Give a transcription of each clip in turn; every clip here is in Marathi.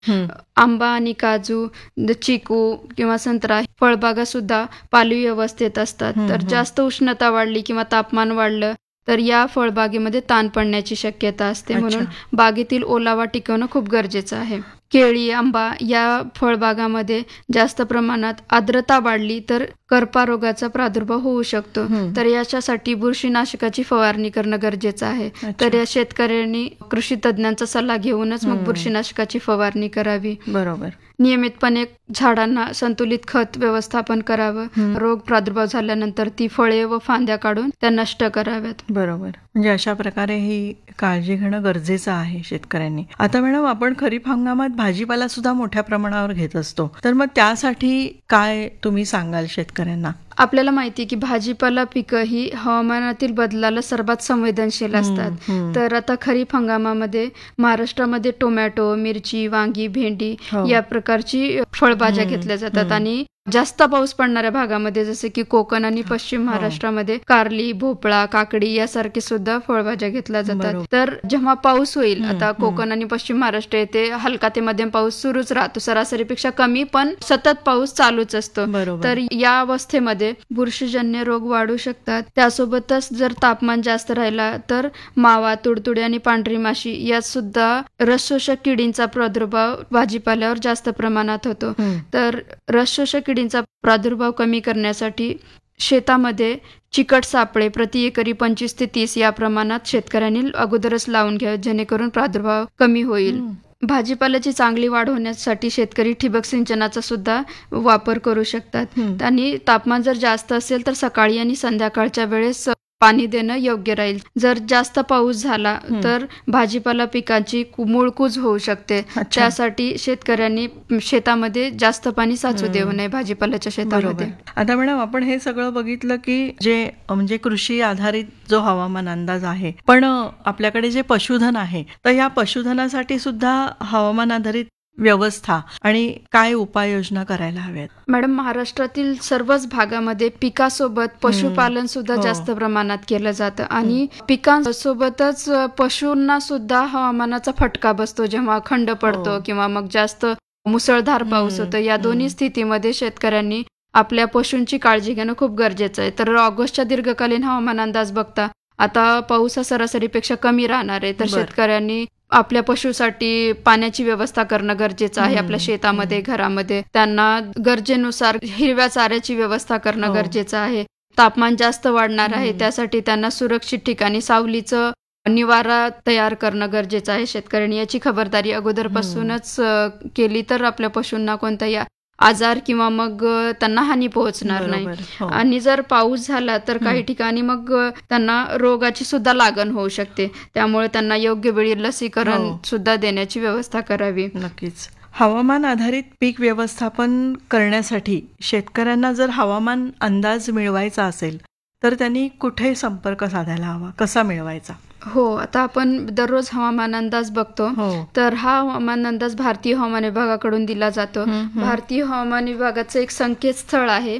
हं. आंबा आणि काजू, चिकू किंवा संत्रा फळबागा सुद्धा पालवी अवस्थेत असतात. तर जास्त उष्णता वाढली किंवा तापमान वाढलं तर या फळबागेमध्ये ताण पडण्याची शक्यता असते. म्हणून बागेतील ओलावा टिकवणं खूप गरजेचं आहे. केळी, आंबा या फळबागामध्ये जास्त प्रमाणात आर्द्रता वाढली तर करपा रोगाचा प्रादुर्भाव होऊ शकतो. तर याच्यासाठी बुरशीनाशकाची फवारणी करणं गरजेचं आहे. तर या शेतकऱ्यांनी कृषी तज्ज्ञांचा सल्ला घेऊनच मग बुरशीनाशकाची फवारणी करावी. बरोबर. नियमितपणे झाडांना संतुलित खत व्यवस्थापन करावं. रोग प्रादुर्भाव झाल्यानंतर ती फळे व फांद्या काढून त्या नष्ट कराव्यात. बरोबर. म्हणजे अशा प्रकारे ही काळजी घेणं गरजेचं आहे शेतकऱ्यांनी. आता मॅडम, आपण खरीप हंगामात भाजीपाला सुद्धा मोठ्या प्रमाणावर घेत असतो, तर मग त्यासाठी काय तुम्ही सांगाल शेतकऱ्यांना? आपल्याला माहिती आहे की भाजीपाला पिकं ही हवामानातील बदलाला सर्वात संवेदनशील असतात. तर आता खरीप हंगामामध्ये महाराष्ट्रामध्ये टोमॅटो, मिरची, वांगी, भेंडी या प्रकारची फळभाज्या घेतल्या जातात. आणि जास्त पाऊस पडणाऱ्या भागामध्ये जसे की कोकण आणि पश्चिम महाराष्ट्रामध्ये कारली, भोपळा, काकडी यासारखे सुद्धा फळभाज्या घेतल्या जातात. तर जेव्हा पाऊस होईल, आता कोकण आणि पश्चिम महाराष्ट्र येथे हलका ते मध्यम पाऊस सुरूच राहतो, सरासरीपेक्षा कमी पण सतत पाऊस चालूच असतो. तर या अवस्थेमध्ये बुरशीजन्य रोग वाढू शकतात. त्यासोबतच जर तापमान जास्त राहिला तर मावा, तुडतुडे आणि पांढरी माशी यात सुद्धा रसशोषक किडींचा प्रादुर्भाव भाजीपाल्यावर जास्त प्रमाणात होतो. तर रसशोषक किडींचा प्रादुर्भाव कमी करण्यासाठी शेतामध्ये चिकट सापळे प्रति एकरी 25 ते 30 या प्रमाणात शेतकऱ्यांनी अगोदरच लावून घ्यावे, जेणेकरून प्रादुर्भाव कमी होईल. भाजीपाल्याची चांगली वाढ होण्यासाठी शेतकरी ठिबक सिंचनाचा सुद्धा वापर करू शकतात. आणि तापमान जर जास्त असेल तर सकाळी आणि संध्याकाळच्या वेळेस पाणी देणं योग्य राहील. जर जास्त पाऊस झाला तर भाजीपाला पिकांची मूळकूज होऊ शकते. त्यासाठी शेतकऱ्यांनी शेतामध्ये जास्त पाणी साचू देऊ नये भाजीपाल्याच्या शेतामध्ये. आता मॅडम, आपण हे सगळं बघितलं की जे म्हणजे कृषी आधारित जो हवामान अंदाज आहे, पण आपल्याकडे जे पशुधन आहे, तर या पशुधनासाठी सुद्धा हवामान आधारित व्यवस्था आणि काय उपाययोजना करायला हव्यात? मॅडम, महाराष्ट्रातील सर्वच भागामध्ये पिकासोबत पशुपालन सुद्धा जास्त प्रमाणात केलं जातं. आणि पिकांसोबतच पशूंना सुद्धा हवामानाचा फटका बसतो, जेव्हा खंड पडतो किंवा मग जास्त मुसळधार पाऊस होतो. या दोन्ही स्थितीमध्ये शेतकऱ्यांनी आपल्या पशूंची काळजी घेणं खूप गरजेचं आहे. तर ऑगस्टच्या दीर्घकालीन हवामान अंदाज बघता आता पाऊस हा सरासरीपेक्षा कमी राहणार आहे. तर शेतकऱ्यांनी आपल्या पशुसाठी पाण्याची व्यवस्था करणं गरजेचं आहे. आपल्या शेतामध्ये, घरामध्ये त्यांना गरजेनुसार हिरव्या चाऱ्याची व्यवस्था करणं गरजेचं आहे. तापमान जास्त वाढणार आहे, त्यासाठी त्यांना सुरक्षित ठिकाणी सावलीचं निवारा तयार करणं गरजेचं आहे. शेतकऱ्यांनी याची खबरदारी अगोदरपासूनच केली तर आपल्या पशूंना कोणताही आजार किंवा मग त्यांना हानी पोहोचणार नाही. आणि जर पाऊस झाला तर काही ठिकाणी मग त्यांना रोगाची सुद्धा लागण होऊ शकते. त्यामुळे त्यांना योग्य वेळी लसीकरण सुद्धा देण्याची व्यवस्था करावी. नक्कीच. हवामान आधारित पीक व्यवस्थापन करण्यासाठी शेतकऱ्यांना जर हवामान अंदाज मिळवायचा असेल तर त्यांनी कुठे संपर्क साधायला हवा, कसा मिळवायचा? हो, आता आपण दररोज हवामान अंदाज बघतो. तर हा हवामान अंदाज भारतीय हवामान विभागाकडून दिला जातो. भारतीय हवामान विभागाचं एक संकेतस्थळ आहे,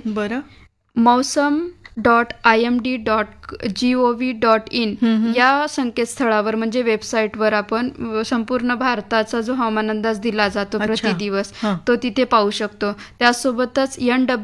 mausam.imd.gov.in या संकेतस्थळावर म्हणजे वेबसाईटवर आपण संपूर्ण भारताचा जो हवामान अंदाज दिला जातो प्रति दिवस तो तिथे पाहू शकतो. त्यासोबतच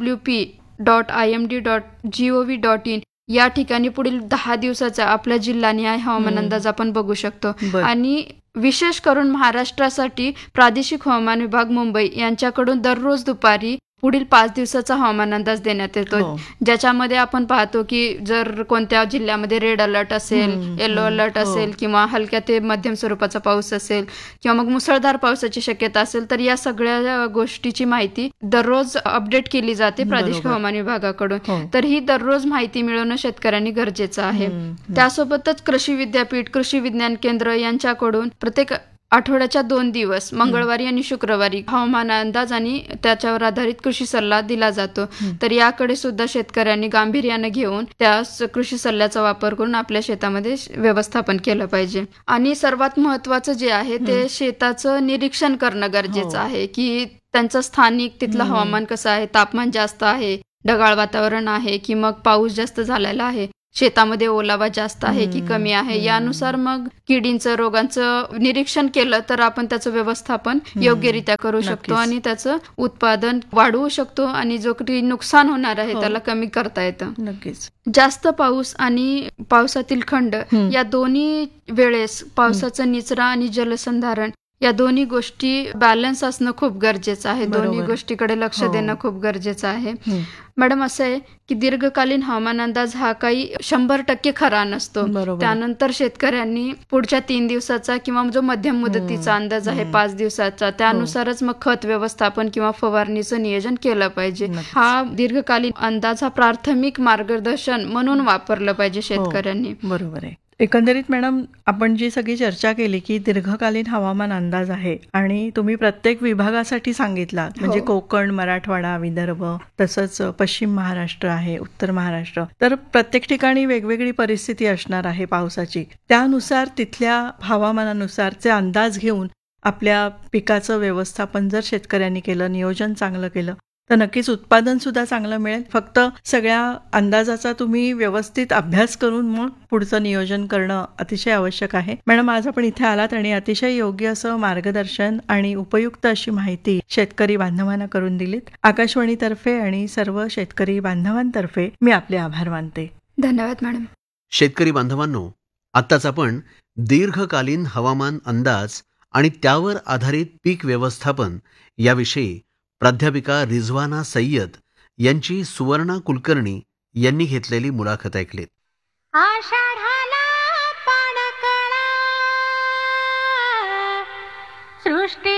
nwp.imd.gov.in या ठिकाणी पुढील 10 दिवसाचा आपल्या जिल्हानिहाय हवामान अंदाज आपण बघू शकतो. आणि विशेष करून महाराष्ट्रासाठी प्रादेशिक हवामान विभाग मुंबई यांच्याकडून दररोज दुपारी पुढील 5 दिवसाचा हवामान अंदाज देण्यात येतो, ज्याच्यामध्ये आपण पाहतो की जर कोणत्या जिल्ह्यामध्ये रेड अलर्ट असेल, येलो अलर्ट असेल किंवा हलक्या ते मध्यम स्वरूपाचा पाऊस असेल किंवा मग मुसळधार पावसाची शक्यता असेल, तर या सगळ्या गोष्टीची माहिती दररोज अपडेट केली जाते प्रादेशिक हवामान विभागाकडून. तर ही दररोज माहिती मिळवणं शेतकऱ्यांनी गरजेचं आहे. त्यासोबतच कृषी विद्यापीठ, कृषी विज्ञान केंद्र यांच्याकडून प्रत्येक आठवड्याच्या 2 दिवस मंगळवारी आणि शुक्रवारी हवामान अंदाज आणि त्याच्यावर आधारित कृषी सल्ला दिला जातो. तर याकडे सुद्धा शेतकऱ्यांनी गांभीर्याने घेऊन त्या कृषी सल्ल्याचा वापर करून आपल्या शेतामध्ये व्यवस्थापन केलं पाहिजे. आणि सर्वात महत्वाचं जे आहे ते शेताचं निरीक्षण करणं गरजेचं आहे की त्यांचं स्थानिक तिथलं हवामान कसं आहे, तापमान जास्त आहे, ढगाळ वातावरण आहे की मग पाऊस जास्त झालेला आहे. शेतामध्ये ओलावा जास्त आहे की कमी आहे, यानुसार मग किडींचं रोगांचं निरीक्षण केलं तर आपण त्याचं व्यवस्थापन योग्यरित्या करू शकतो आणि त्याचं उत्पादन वाढवू शकतो आणि जो काही नुकसान होणार आहे त्याला कमी करता येतं. नक्कीच. जास्त पाऊस आणि पावसातील खंड या दोन्ही वेळेस पावसाचा निचरा आणि जलसंधारण या दोन्ही गोष्टी बॅलन्स असणं खूप गरजेचं आहे. दोन्ही गोष्टीकडे लक्ष देणं खूप गरजेचं आहे. मॅडम, असं आहे की दीर्घकालीन हवामान अंदाज हा काही 100% खरा नसतो. त्यानंतर शेतकऱ्यांनी पुढच्या 3 दिवसाचा किंवा जो मध्यम मुदतीचा अंदाज आहे 5 दिवसाचा, त्यानुसारच मग खत व्यवस्थापन किंवा फवारणीचं नियोजन केलं पाहिजे. हा दीर्घकालीन अंदाज हा प्राथमिक मार्गदर्शन म्हणून वापरलं पाहिजे शेतकऱ्यांनी. बरोबर आहे. एकंदरीत मॅडम, आपण जी सगळी चर्चा केली की दीर्घकालीन हवामान अंदाज आहे आणि तुम्ही प्रत्येक विभागासाठी सांगितला, म्हणजे कोकण, मराठवाडा, विदर्भ, तसंच पश्चिम महाराष्ट्र आहे, उत्तर महाराष्ट्र, तर प्रत्येक ठिकाणी वेगवेगळी परिस्थिती असणार आहे पावसाची. त्यानुसार तिथल्या हवामानानुसारचे अंदाज घेऊन आपल्या पिकाचं व्यवस्थापन जर शेतकऱ्यांनी केलं, नियोजन चांगलं केलं, तर नक्कीच उत्पादन सुद्धा चांगलं मिळेल. फक्त सगळ्या अंदाजाचा तुम्ही व्यवस्थित अभ्यास करून मग पुढचं नियोजन करणं अतिशय आवश्यक आहे. मॅडम, आज आपण इथे आलात आणि अतिशय योग्य असं मार्गदर्शन आणि उपयुक्त अशी माहिती शेतकरी बांधवांना करून दिलीत. आकाशवाणीतर्फे आणि सर्व शेतकरी बांधवांतर्फे मी आपले आभार मानते. धन्यवाद मॅडम. शेतकरी बांधवांनो, आत्ताच आपण दीर्घकालीन हवामान अंदाज आणि त्यावर आधारित पीक व्यवस्थापन याविषयी प्राध्यापिका रिझवाना सय्यद यांची सुवर्णा कुलकर्णी यांनी घेतलेली मुलाखत ऐकलीत. आषाढाला पाणकळा सृष्टी